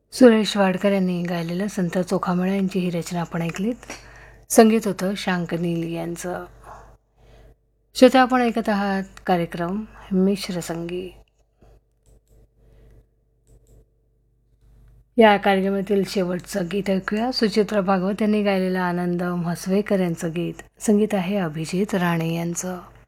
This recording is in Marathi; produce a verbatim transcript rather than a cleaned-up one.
सुरेश वाडकर यांनी गायलेलं संत चोखामेळा यांची ही रचना आपण ऐकलीत. संगीत होतं शांकनील यांचं. श्रोते, आपण ऐकत आहात कार्यक्रम मिश्र संगीत. या कार्यक्रमातील शेवटचं गीत ऐकूया. सुचित्रा भागवत यांनी गायलेलं आनंद म्हसवेकर यांचं गीत. संगीत आहे अभिजित राणे यांचं.